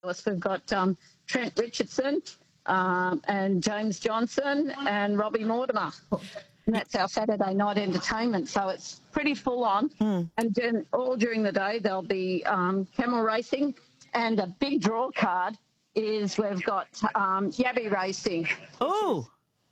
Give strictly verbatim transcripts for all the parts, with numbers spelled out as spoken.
We've got um, Trent Richardson um, and James Johnson and Robbie Mortimer. And that's our Saturday night entertainment. So it's pretty full on. Mm. And then all during the day there'll be um, camel racing, and a big draw card is we've got um, yabby racing. Oh,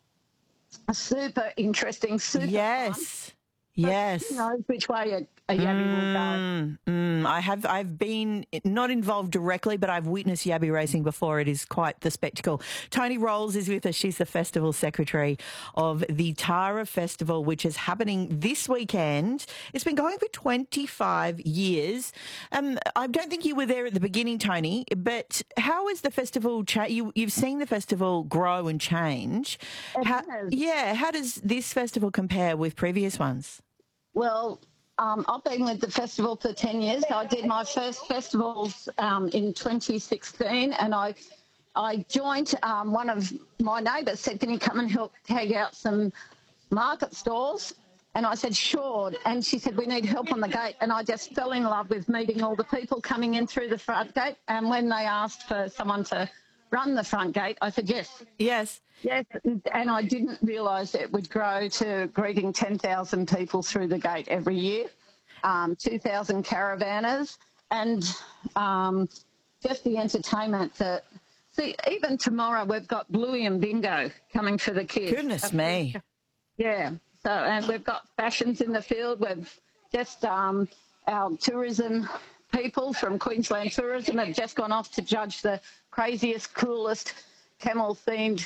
Super interesting, super yes. fun. Yes. Who knows which way a, a yabby mm, will go. Mm, I have, I've been not involved directly, but I've witnessed yabby racing before. It is quite the spectacle. Toni Rolls is with us. She's the festival secretary of the Tara Festival, which is happening this weekend. It's been going for twenty-five years. Um, I don't think you were there at the beginning, Toni, but how is the festival, cha- you, you've seen the festival grow and change. It How, has. yeah, how does this festival compare with previous ones? Well, um, I've been with the festival for ten years. I did my first festivals um, in twenty sixteen, and I I joined, um, one of my neighbours said, can you come and help tag out some market stalls? And I said, sure. And she said, we need help on the gate. And I just fell in love with meeting all the people coming in through the front gate. And when they asked for someone to run the front gate, I said, yes. Yes. Yes, and I didn't realise it would grow to greeting ten thousand people through the gate every year, um, two thousand caravanners, and um, just the entertainment that... See, even tomorrow we've got Bluey and Bingo coming for the kids. Goodness me. Yeah, so, and we've got fashions in the field. We've just, um, our tourism people from Queensland Tourism have just gone off to judge the craziest, coolest camel-themed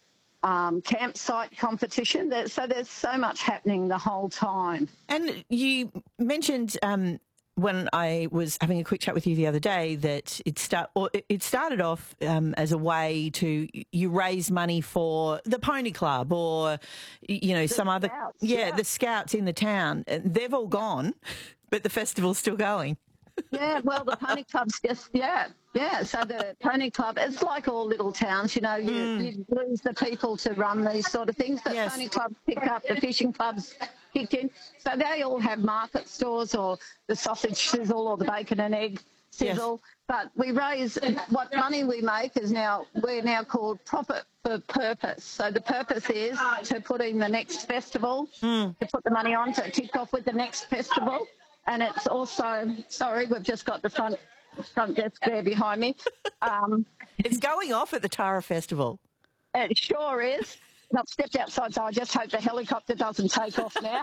Um, campsite competition. So there's so much happening the whole time. And you mentioned um, when I was having a quick chat with you the other day that it start or it started off um, as a way to you raise money for the Pony Club or you know The some other Scouts, yeah, yeah the Scouts in the town. They've all gone, but the festival's still going. Yeah, well, the Pony Club's just, yeah, yeah. So the Pony Club, it's like all little towns, you know, you, mm. you lose the people to run these sort of things. The yes. Pony Club picked up, the fishing clubs kicked in. So they all have market stores or the sausage sizzle or the bacon and egg sizzle. Yes. But we raise, what money we make is now, we're now called Profit for Purpose. So the purpose is to put in the next festival, mm. to put the money on to kick off with the next festival. And it's also, sorry, we've just got the front front desk there behind me. Um, it's going off at the Tara Festival. It sure is. And I've stepped outside, so I just hope the helicopter doesn't take off now.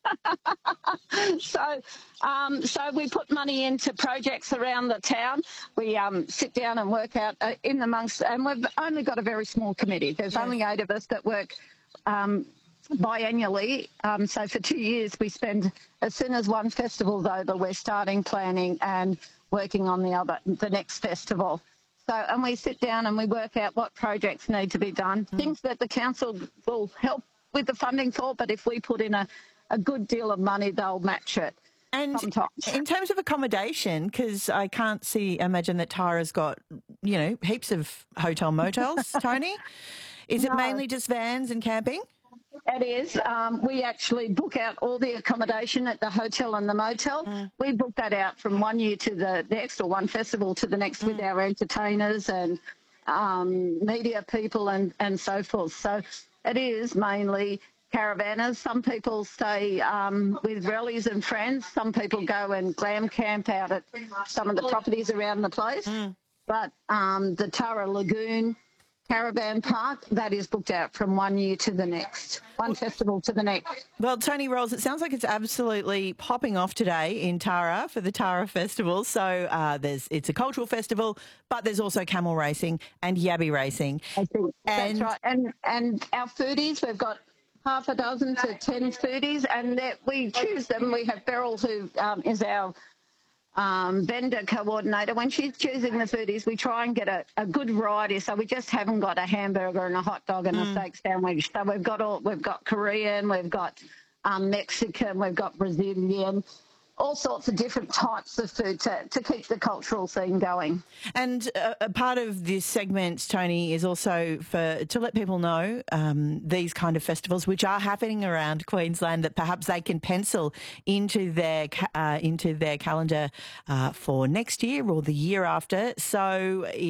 so, um, so we put money into projects around the town. We um, sit down and work out uh, in amongst, and we've only got a very small committee. There's yes. only eight of us that work um biannually. Um, so for two years we spend, as soon as one festival's over, we're starting planning and working on the other, the next festival. So, and we sit down and we work out what projects need to be done, mm. things that the council will help with the funding for, but if we put in a, a good deal of money, they'll match it. And sometimes. In terms of accommodation, because I can't see, imagine that Tara's got, you know, heaps of hotel motels, Toni. Is no. it mainly just vans and camping? It is. Um, we actually book out all the accommodation at the hotel and the motel. Mm. We book that out from one year to the next, or one festival to the next, mm. with our entertainers and um, media people and, and so forth. So it is mainly caravanners. Some people stay um, with relatives and friends. Some people go and glam camp out at some of the properties around the place. Mm. But um, the Tara Lagoon Caravan Park, that is booked out from one year to the next, one festival to the next. Well, Toni Rolls, it sounds like it's absolutely popping off today in Tara for the Tara Festival. So uh, there's it's a cultural festival, but there's also camel racing and yabby racing. I think and, that's right. And and our foodies, we've got half a dozen to ten foodies, and that we choose them. We have Beryl, who um, is our Um, vendor coordinator. When she's choosing the foodies, we try and get a, a good variety. So we just haven't got a hamburger and a hot dog and mm. a steak sandwich. So we've got all we've got Korean, we've got um, Mexican, we've got Brazilian, all sorts of different types of food to, to keep the cultural scene going. And uh, a part of this segment, Tony, is also for to let people know um, these kind of festivals which are happening around Queensland that perhaps they can pencil into their uh, into their calendar uh, for next year or the year after. So